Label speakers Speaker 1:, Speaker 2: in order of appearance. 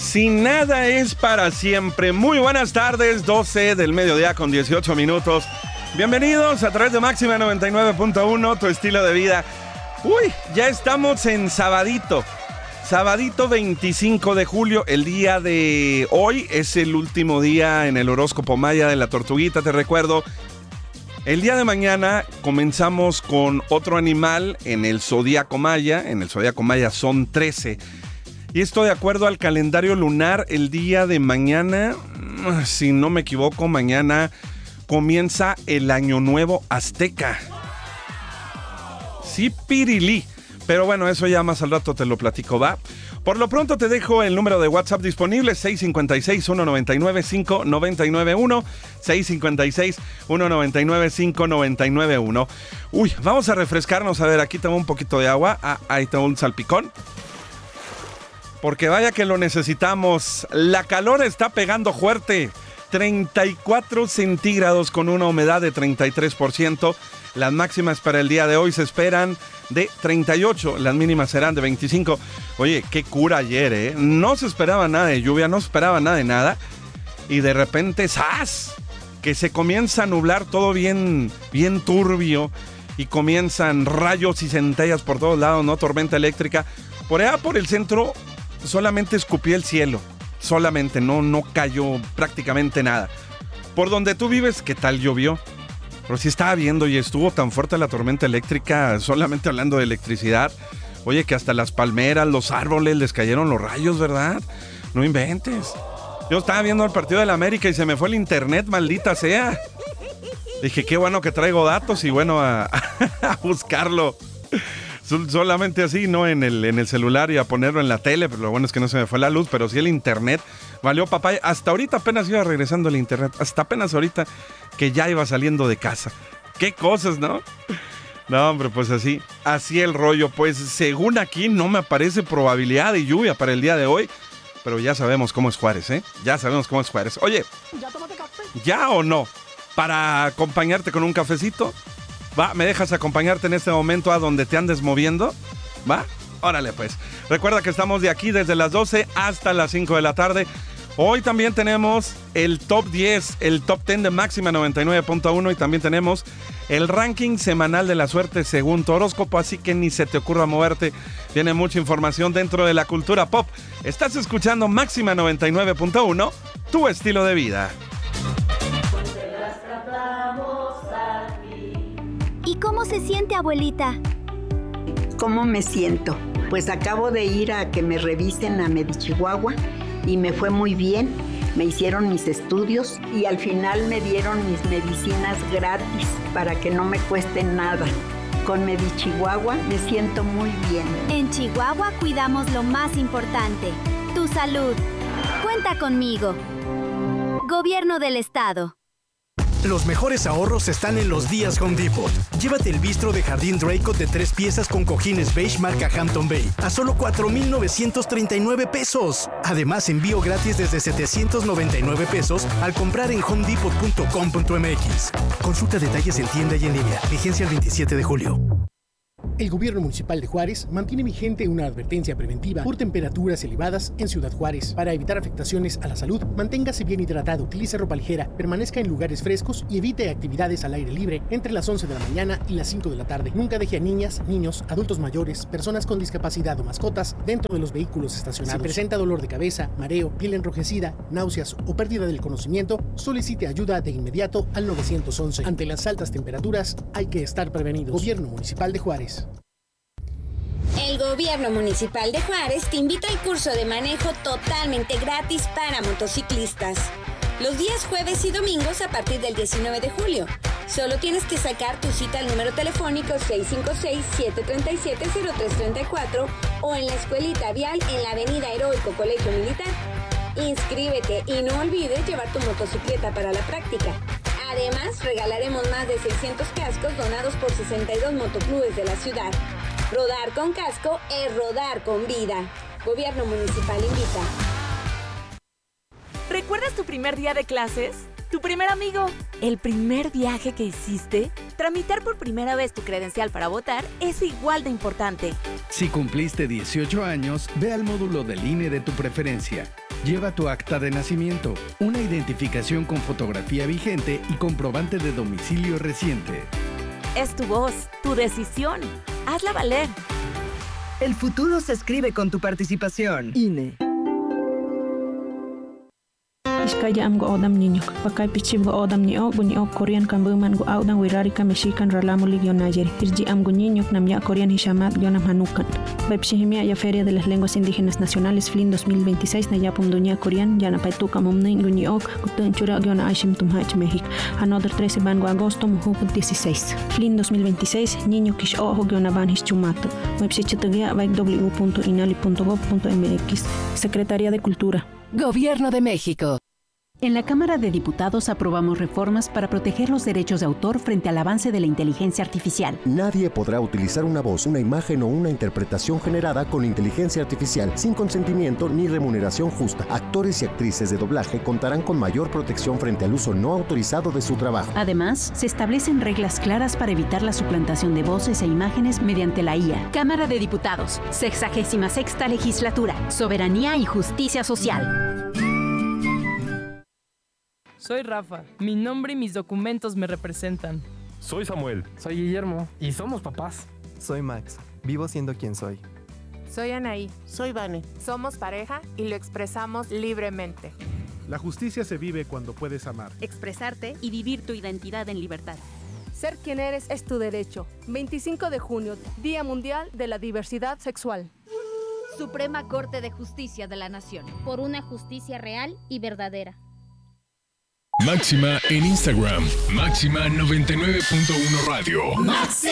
Speaker 1: Si nada es para siempre. Muy buenas tardes, 12 del mediodía con 18 minutos. Bienvenidos a través de Máxima 99.1, tu estilo de vida. Uy, ya estamos en sabadito. Sabadito 25 de julio, el día de hoy es el último día en el horóscopo maya de la tortuguita, te recuerdo. El día de mañana comenzamos con otro animal en el zodíaco maya. En el zodíaco maya son 13. Y esto de acuerdo al calendario lunar, el día de mañana, si no me equivoco, mañana comienza el Año Nuevo Azteca. Sí, pirilí. Pero bueno, eso ya más al rato te lo platico, ¿va? Por lo pronto te dejo el número de WhatsApp disponible, 656-199-5991, 656-199-5991. Uy, vamos a refrescarnos. A ver, aquí tengo un poquito de agua. Ahí tengo un salpicón. Porque vaya que lo necesitamos. La calor está pegando fuerte. 34 centígrados con una humedad de 33%. Las máximas para el día de hoy se esperan de 38. Las mínimas serán de 25. Oye, qué cura ayer, ¿eh? No se esperaba nada de lluvia, no se esperaba nada de nada. Y de repente, ¡zas! Que se comienza a nublar todo bien turbio. Y comienzan rayos y centellas por todos lados, ¿no? Tormenta eléctrica. Por allá, por el centro, solamente escupí el cielo. Solamente, no cayó prácticamente nada. Por donde tú vives, ¿qué tal llovió? Pero sí estaba viendo y estuvo tan fuerte la tormenta eléctrica, solamente hablando de electricidad. Oye, que hasta las palmeras, los árboles les cayeron los rayos, ¿verdad? No inventes. Yo estaba viendo el partido de la América y se me fue el internet, maldita sea. Dije, qué bueno que traigo datos y bueno, a buscarlo. Solamente así, ¿no? En el celular y a ponerlo en la tele, pero lo bueno es que no se me fue la luz, pero sí el internet valió papaya. Hasta ahorita apenas iba regresando el internet, hasta apenas ahorita que ya iba saliendo de casa. ¡Qué cosas!, ¿no? No, hombre, pues así el rollo. Pues según aquí no me aparece probabilidad de lluvia para el día de hoy, pero ya sabemos cómo es Juárez, ¿eh? Ya sabemos cómo es Juárez. Oye, ¿ya tómate café? ¿Ya o no? Para acompañarte con un cafecito. ¿Va? ¿Me dejas acompañarte en este momento a donde te andes moviendo? ¿Va? Órale, pues. Recuerda que estamos de aquí desde las 12 hasta las 5 de la tarde. Hoy también tenemos el top 10, el top 10 de Máxima 99.1 y también tenemos el ranking semanal de la suerte según tu horóscopo, así que ni se te ocurra moverte. Tiene mucha información dentro de la cultura pop. Estás escuchando Máxima 99.1, tu estilo de vida.
Speaker 2: ¿Y cómo se siente, abuelita?
Speaker 3: ¿Cómo me siento? Pues acabo de ir a que me revisen a Medichihuahua y me fue muy bien. Me hicieron mis estudios y al final me dieron mis medicinas gratis para que no me cueste nada. Con Medichihuahua me siento muy bien.
Speaker 2: En Chihuahua cuidamos lo más importante, tu salud. Cuenta conmigo. Gobierno del Estado.
Speaker 4: Los mejores ahorros están en los días Home Depot. Llévate el bistro de jardín Draycott de 3 piezas con cojines beige marca Hampton Bay a solo 4,939 pesos. Además, envío gratis desde 799 pesos al comprar en homedepot.com.mx. Consulta detalles en tienda y en línea. Vigencia el 27 de julio.
Speaker 5: El gobierno municipal de Juárez mantiene vigente una advertencia preventiva por temperaturas elevadas en Ciudad Juárez. Para evitar afectaciones a la salud, manténgase bien hidratado, utilice ropa ligera, permanezca en lugares frescos y evite actividades al aire libre entre las 11 de la mañana y las 5 de la tarde. Nunca deje a niñas, niños, adultos mayores, personas con discapacidad o mascotas dentro de los vehículos estacionados. Si presenta dolor de cabeza, mareo, piel enrojecida, náuseas o pérdida del conocimiento, solicite ayuda de inmediato al 911. Ante las altas temperaturas, hay que estar prevenidos. Gobierno Municipal de Juárez.
Speaker 6: El Gobierno Municipal de Juárez te invita al curso de manejo totalmente gratis para motociclistas. Los días jueves y domingos a partir del 19 de julio. Solo tienes que sacar tu cita al número telefónico 656-737-0334 o en la Escuelita Vial en la Avenida Heroico Colegio Militar. Inscríbete y no olvides llevar tu motocicleta para la práctica. Además, regalaremos más de 600 cascos donados por 62 motoclubes de la ciudad. Rodar con casco es rodar con vida. Gobierno Municipal invita.
Speaker 7: ¿Recuerdas tu primer día de clases? ¿Tu primer amigo? ¿El primer viaje que hiciste? Tramitar por primera vez tu credencial para votar es igual de importante.
Speaker 8: Si cumpliste 18 años, ve al módulo del INE de tu preferencia. Lleva tu acta de nacimiento, una identificación con fotografía vigente y comprobante de domicilio reciente.
Speaker 7: Es tu voz, tu decisión. Hazla valer.
Speaker 9: El futuro se escribe con tu participación. INE.
Speaker 10: Iskaya am go odam niño, pakay pichib go odam ni o Korean kan buman go audan wirari ka mexican ralamo ligio nayeri. Irji am go niño nam ya Korean hishamat gionam hanukan. Bepshihimia ya Feria de las Lenguas Indígenas Nacionales FLIN 2026 na yapum dunia Korean ya na paituka mumnin go niok gutun chura giona aishim tumhach México. Another 13 ban go agosto muhu 16. FLIN 2026 niño kish ojo giona ban hischumato. Website www.inali.gov.mx. Secretaría de Cultura.
Speaker 11: Gobierno de México.
Speaker 12: En la Cámara de Diputados aprobamos reformas para proteger los derechos de autor frente al avance de la inteligencia artificial.
Speaker 13: Nadie podrá utilizar una voz, una imagen o una interpretación generada con inteligencia artificial sin consentimiento ni remuneración justa. Actores y actrices de doblaje contarán con mayor protección frente al uso no autorizado de su trabajo.
Speaker 12: Además, se establecen reglas claras para evitar la suplantación de voces e imágenes mediante la IA.
Speaker 14: Cámara de Diputados, 66ª Legislatura, Soberanía y Justicia Social.
Speaker 15: Soy Rafa. Mi nombre y mis documentos me representan.
Speaker 16: Soy Samuel.
Speaker 17: Soy Guillermo. Y somos papás.
Speaker 18: Soy Max. Vivo siendo quien soy.
Speaker 19: Soy Anaí.
Speaker 20: Soy Vane.
Speaker 19: Somos pareja y lo expresamos libremente.
Speaker 21: La justicia se vive cuando puedes amar,
Speaker 14: expresarte y vivir tu identidad en libertad.
Speaker 22: Ser quien eres es tu derecho. 25 de junio, Día Mundial de la Diversidad Sexual.
Speaker 23: Suprema Corte de Justicia de la Nación.
Speaker 24: Por una justicia real y verdadera.
Speaker 25: Máxima en Instagram. Máxima 99.1 Radio.